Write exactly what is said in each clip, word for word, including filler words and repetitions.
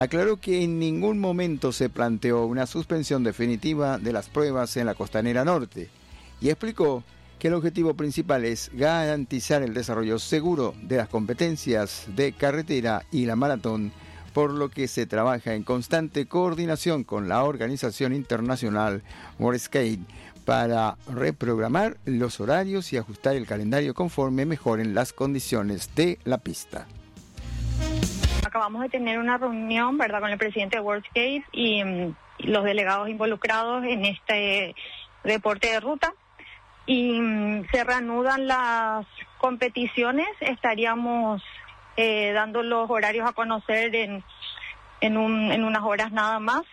Aclaró que en ningún momento se planteó una suspensión definitiva de las pruebas en la Costanera Norte y explicó que el objetivo principal es garantizar el desarrollo seguro de las competencias de carretera y la maratón, por lo que se trabaja en constante coordinación con la organización internacional World Skate para reprogramar los horarios y ajustar el calendario conforme mejoren las condiciones de la pista. Acabamos de tener una reunión, ¿verdad?, con el presidente de World Skate y, y los delegados involucrados en este deporte de ruta. Y um, se reanudan las competiciones, estaríamos eh, dando los horarios a conocer en, en, un, en unas horas nada más.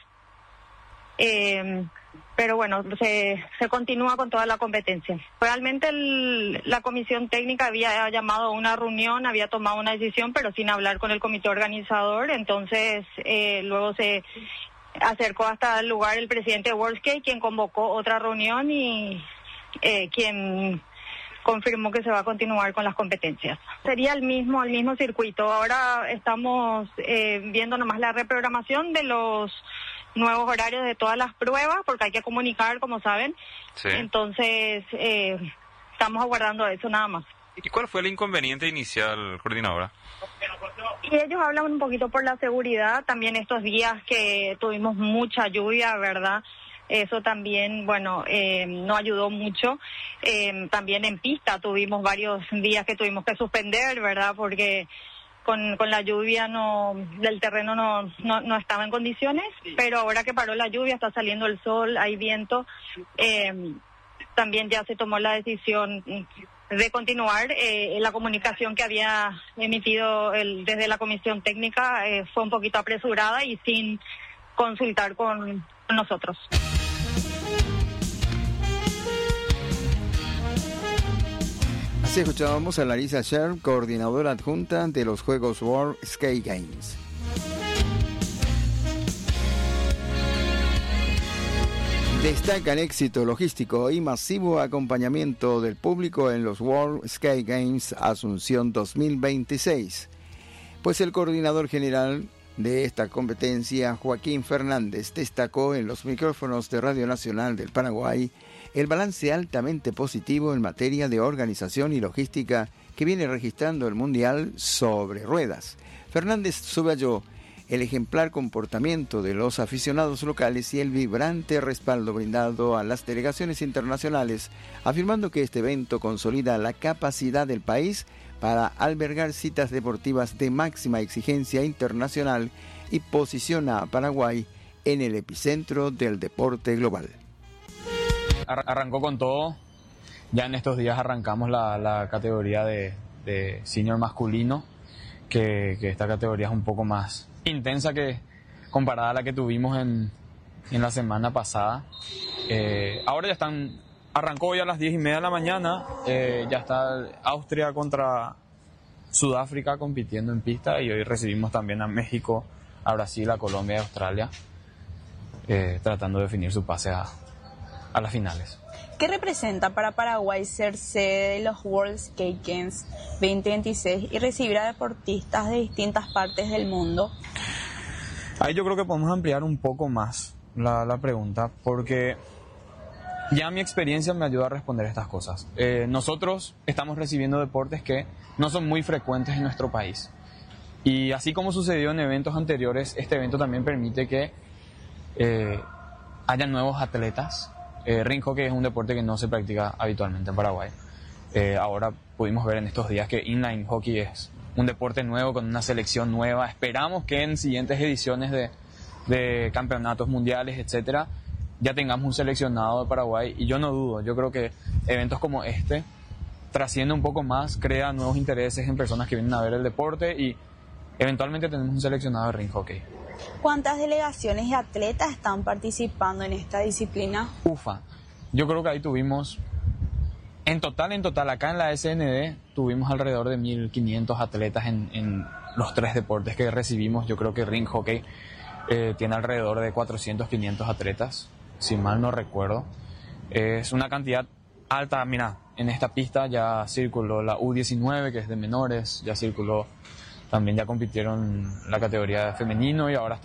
Eh, pero bueno, se, se continúa con toda la competencia. Realmente el, la comisión técnica había llamado a una reunión, había tomado una decisión, pero sin hablar con el comité organizador, entonces eh, luego se acercó hasta el lugar el presidente de World Skate, quien convocó otra reunión y eh, quien confirmó que se va a continuar con las competencias. Sería el mismo, el mismo circuito. Ahora estamos eh, viendo nomás la reprogramación de los nuevos horarios de todas las pruebas, porque hay que comunicar, como saben. Sí. Entonces, eh, estamos aguardando eso nada más. ¿Y cuál fue el inconveniente inicial, coordinadora? Y ellos hablan un poquito por la seguridad, también estos días que tuvimos mucha lluvia, ¿verdad? Eso también, bueno, eh, no ayudó mucho. Eh, también en pista tuvimos varios días que tuvimos que suspender, ¿verdad? Porque con, con la lluvia no, del terreno no, no, no estaba en condiciones, pero ahora que paró la lluvia, está saliendo el sol, hay viento, eh, también ya se tomó la decisión de continuar. Eh, la comunicación que había emitido el, desde la comisión técnica eh, fue un poquito apresurada y sin consultar con, con nosotros. Así escuchábamos a Larissa Scherb, coordinadora adjunta de los Juegos World Skate Games. Destacan éxito logístico y masivo acompañamiento del público en los World Skate Games Asunción dos mil veintiséis, pues el coordinador general de esta competencia, Joaquín Fernández, destacó en los micrófonos de Radio Nacional del Paraguay el balance altamente positivo en materia de organización y logística que viene registrando el Mundial sobre ruedas. Fernández subrayó el ejemplar comportamiento de los aficionados locales y el vibrante respaldo brindado a las delegaciones internacionales, afirmando que este evento consolida la capacidad del país para albergar citas deportivas de máxima exigencia internacional y posiciona a Paraguay en el epicentro del deporte global. Arrancó con todo, ya en estos días arrancamos la, la categoría de, de senior masculino, que, que esta categoría es un poco más intensa que comparada a la que tuvimos en, en la semana pasada. Eh, ahora ya están, arrancó hoy a las diez y media de la mañana, eh, ya está Austria contra Sudáfrica compitiendo en pista y hoy recibimos también a México, a Brasil, a Colombia y a Australia, eh, tratando de definir su pase a a las finales. ¿Qué representa para Paraguay ser sede de los World Skate Games veinte veintiséis y recibir a deportistas de distintas partes del mundo? Ahí yo creo que podemos ampliar un poco más la, la pregunta, porque ya mi experiencia me ayuda a responder estas cosas. Eh, nosotros estamos recibiendo deportes que no son muy frecuentes en nuestro país. Y así como sucedió en eventos anteriores, este evento también permite que eh, haya nuevos atletas. Eh, ring hockey es un deporte que no se practica habitualmente en Paraguay. Eh, ahora pudimos ver en estos días que inline hockey es un deporte nuevo con una selección nueva. Esperamos que en siguientes ediciones de, de campeonatos mundiales, etcétera, ya tengamos un seleccionado de Paraguay. Y yo no dudo, yo creo que eventos como este trascienden un poco más, crean nuevos intereses en personas que vienen a ver el deporte y eventualmente tenemos un seleccionado de ring hockey. ¿Cuántas delegaciones y atletas están participando en esta disciplina? Ufa, yo creo que ahí tuvimos, en total, en total, acá en la S N D, tuvimos alrededor de mil quinientos atletas en, en los tres deportes que recibimos. Yo creo que ring hockey eh, tiene alrededor de cuatrocientos, quinientos atletas, si mal no recuerdo. Eh, es una cantidad alta. Mira, en esta pista ya circuló la U diecinueve, que es de menores, ya circuló. También ya compitieron la categoría femenino y ahora está